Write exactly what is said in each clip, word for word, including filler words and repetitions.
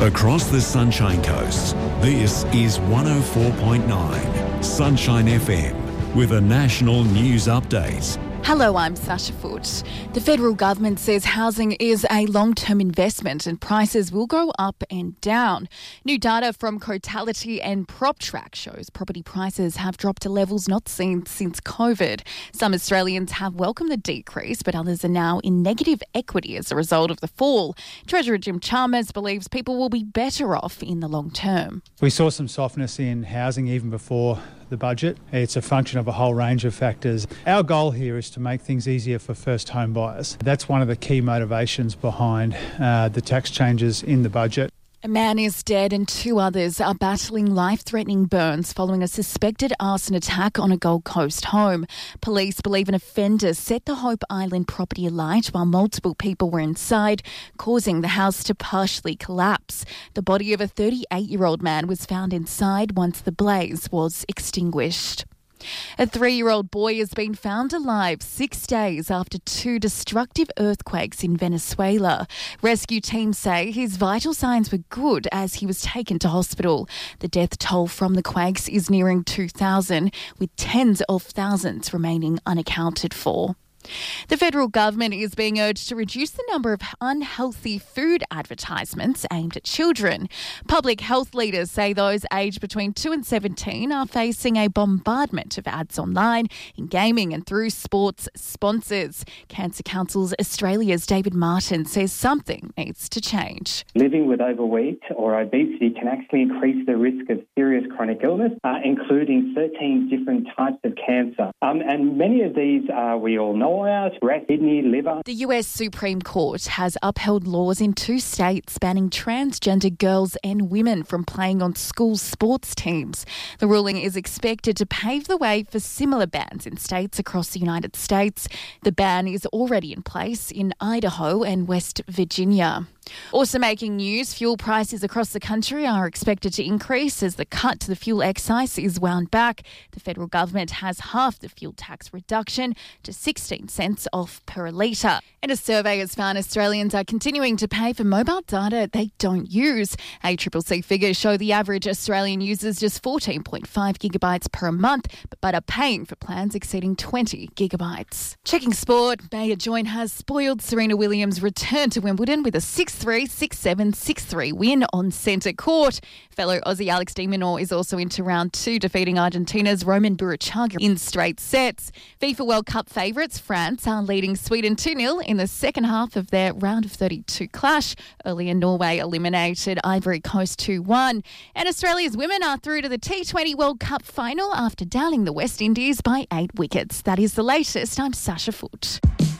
Across the Sunshine Coast, this is one oh four point nine Sunshine F M with a national news update. Hello, I'm Sasha Foote. The federal government says housing is a long-term investment and prices will go up and down. New data from Cotality and PropTrack shows property prices have dropped to levels not seen since COVID. Some Australians have welcomed the decrease, but others are now in negative equity as a result of the fall. Treasurer Jim Chalmers believes people will be better off in the long term. We saw some softness in housing even before the budget. It's a function of a whole range of factors. Our goal here is to make things easier for first home buyers. That's one of the key motivations behind uh, the tax changes in the budget. A man is dead and two others are battling life-threatening burns following a suspected arson attack on a Gold Coast home. Police believe an offender set the Hope Island property alight while multiple people were inside, causing the house to partially collapse. The body of a thirty-eight-year-old man was found inside once the blaze was extinguished. A three-year-old boy has been found alive six days after two destructive earthquakes in Venezuela. Rescue teams say his vital signs were good as he was taken to hospital. The death toll from the quakes is nearing two thousand, with tens of thousands remaining unaccounted for. The federal government is being urged to reduce the number of unhealthy food advertisements aimed at children. Public health leaders say those aged between two and seventeen are facing a bombardment of ads online, in gaming and through sports sponsors. Cancer Council's Australia's David Martin says something needs to change. Living with overweight or obesity can actually increase the risk of serious chronic illness, uh, including thirteen different types of cancer. Um, and many of these, uh, we all know, breast, kidney, liver. The U S Supreme Court has upheld laws in two states banning transgender girls and women from playing on school sports teams. The ruling is expected to pave the way for similar bans in states across the United States. The ban is already in place in Idaho and West Virginia. Also making news, fuel prices across the country are expected to increase as the cut to the fuel excise is wound back. The federal government has halved the fuel tax reduction to sixteen cents off per litre. And a survey has found Australians are continuing to pay for mobile data they don't use. A C C C figures show the average Australian uses just fourteen point five gigabytes per month, but are paying for plans exceeding twenty gigabytes. Checking sport, Maya Join has spoiled Serena Williams' return to Wimbledon with a six three, six seven, six three win on centre court. Fellow Aussie Alex de Minaur is also into round two, defeating Argentina's Roman Burruchaga in straight sets. FIFA World Cup favourites France are leading Sweden two nil in the second half of their round of thirty-two clash. Earlier, Norway eliminated Ivory Coast two one. And Australia's women are through to the T twenty World Cup final after downing the West Indies by eight wickets. That is the latest. I'm Sasha Foote.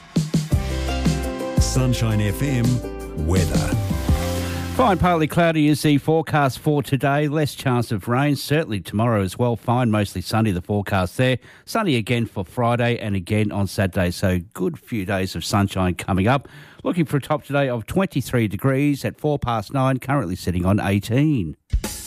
Sunshine F M weather. Fine, partly cloudy is the forecast for today. Less chance of rain, certainly tomorrow as well. Fine, mostly sunny, the forecast there. Sunny again for Friday and again on Saturday. So good few days of sunshine coming up. Looking for a top today of twenty-three degrees at four past nine, currently sitting on eighteen.